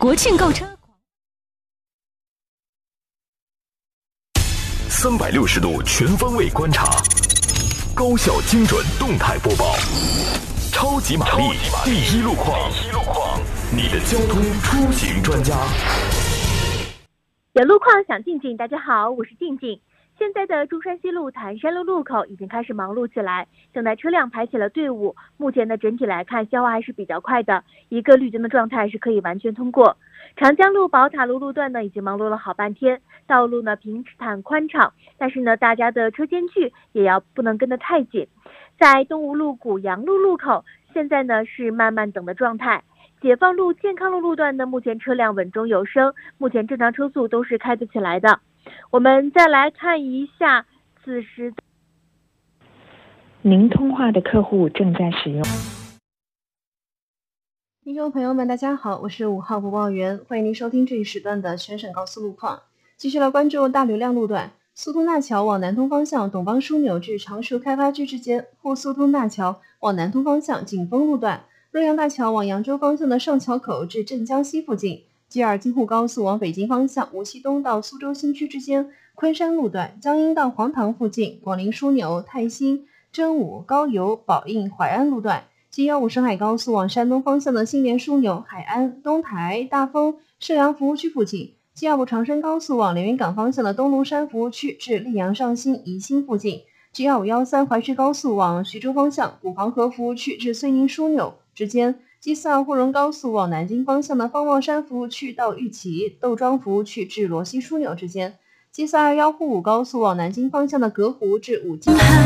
国庆购车 360度全方位观察，高效精准动态播报，超级玛丽第一路况，你的交通出行专家。 有路况想静静，大家好，我是静静。现在的中山西路潭山路路口已经开始忙碌起来，等待车辆排起了队伍。目前呢，整体来看消化还是比较快的，一个绿灯的状态是可以完全通过。长江路宝塔路路段呢，已经忙碌了好半天，道路呢平坦宽敞，但是呢，大家的车间距也要不能跟得太紧。在东吴路古杨路路口，现在呢是慢慢等的状态。解放路健康路路段呢，目前车辆稳中有升，目前正常车速都是开得起来的。我们再来看一下此时您通话的客户正在使用。 听众朋友们大家好，我是5号播报员，欢迎您收听这一时段的全省高速路况。继续来关注大流量路段，苏通大桥往南通方向董邦枢纽至常熟开发区之间，沪苏通大桥往南通方向景丰路段，洛阳大桥往扬州方向的上桥口至镇江西附近，G2京沪高速往北京方向无锡东到苏州新区之间，昆山路段江阴到黄塘附近，广陵枢纽、泰兴、真武、高邮、宝应、淮安路段，G15沈海高速往山东方向的新联枢纽、海安、东台、大丰、射阳服务区附近，G25长山高速往连云港方向的东庐山服务区至溧阳上新、宜兴附近，G2513淮徐高速往徐州方向古黄河服务区至睢宁枢纽之间，G42沪蓉高速往南京方向的方望山服务区到玉岐、窦庄服务区至罗溪枢纽之间，G421沪武高速往南京方向的隔湖至武进。